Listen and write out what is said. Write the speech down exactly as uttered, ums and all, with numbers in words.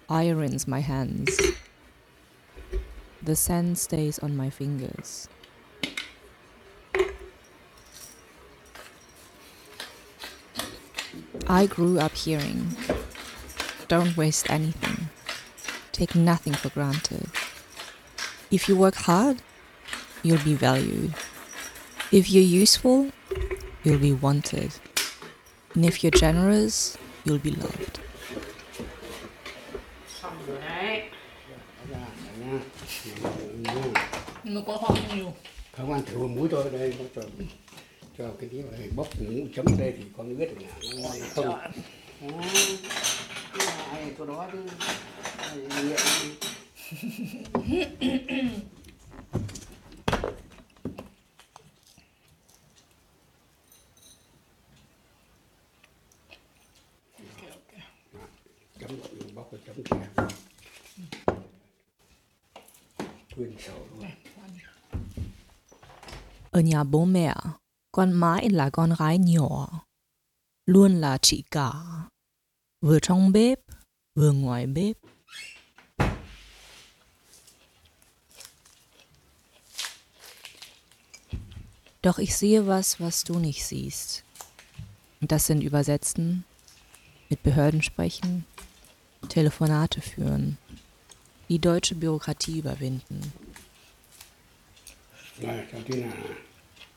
irons my hands. The sand stays on my fingers. I grew up hearing, don't waste anything. Take nothing for granted. If you work hard, you'll be valued. If you're useful, you'll be wanted. And if you're generous, you'll be loved. Xong rồi đấy. Ra nha. Nó có hoa nhiều. Không ăn thử một muối thôi đây nó cho cho cái tí này bốc muối chấm đây thì con biết được là nó ngon hay không. Đó. Cái chỗ đó chứ. Chấm bóc cái chấm kia. Quyên sầu luôn. Ở nhà bố mẹ, con mãi là con gái nhỏ, luôn là chị cả, vừa trong bếp, vừa ngoài bếp. Doch ich sehe was, was du nicht siehst. Und das sind Übersetzen, mit Behörden sprechen, Telefonate führen, die deutsche Bürokratie überwinden. Này, cho tí nào.